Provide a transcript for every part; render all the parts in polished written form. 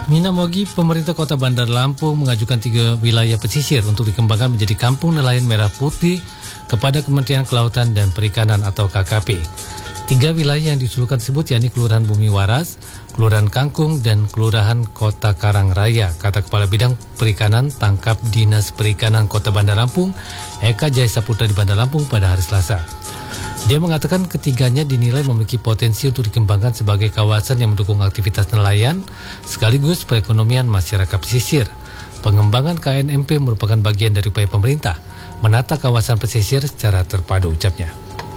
Minamogi, pemerintah Kota Bandar Lampung mengajukan 3 wilayah pesisir untuk dikembangkan menjadi kampung nelayan merah putih kepada Kementerian Kelautan dan Perikanan atau KKP. 3 wilayah yang diusulkan tersebut yakni Kelurahan Bumi Waras, Kelurahan Kangkung, dan Kelurahan Kota Karangraya, kata Kepala Bidang Perikanan Tangkap Dinas Perikanan Kota Bandar Lampung, Eka Jaya Saputra di Bandar Lampung pada hari Selasa. Dia mengatakan ketiganya dinilai memiliki potensi untuk dikembangkan sebagai kawasan yang mendukung aktivitas nelayan sekaligus perekonomian masyarakat pesisir. Pengembangan KNMP merupakan bagian dari upaya pemerintah menata kawasan pesisir secara terpadu, ucapnya.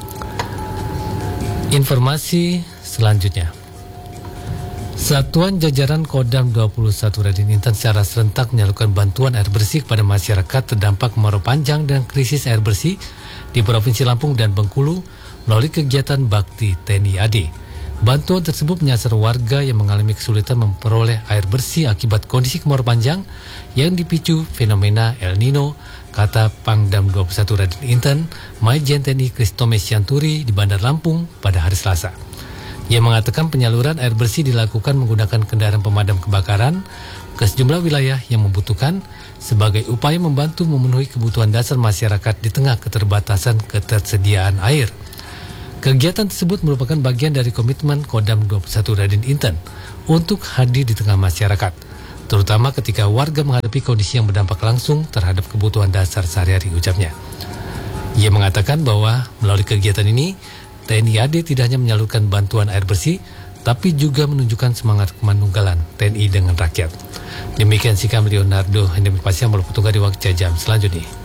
Informasi selanjutnya. Satuan Jajaran Kodam 21 Raden Inten secara serentak menyalurkan bantuan air bersih kepada masyarakat terdampak kemarau panjang dan krisis air bersih di Provinsi Lampung dan Bengkulu melalui kegiatan Bakti TNI AD. Bantuan tersebut menyasar warga yang mengalami kesulitan memperoleh air bersih akibat kondisi kemarau panjang yang dipicu fenomena El Nino, kata Pangdam 21 Raden Inten, Majen TNI Kristome Sianturi di Bandar Lampung pada hari Selasa. Ia mengatakan penyaluran air bersih dilakukan menggunakan kendaraan pemadam kebakaran ke sejumlah wilayah yang membutuhkan sebagai upaya membantu memenuhi kebutuhan dasar masyarakat di tengah keterbatasan ketersediaan air. Kegiatan tersebut merupakan bagian dari komitmen Kodam 21 Raden Inten untuk hadir di tengah masyarakat, terutama ketika warga menghadapi kondisi yang berdampak langsung terhadap kebutuhan dasar sehari-hari, ucapnya. Ia mengatakan bahwa melalui kegiatan ini, TNI AD tidak hanya menyalurkan bantuan air bersih, tapi juga menunjukkan semangat kemanunggalan TNI dengan rakyat. Demikian sikap Leonardo Hendemir Pasya meliput di waktu jam selanjutnya.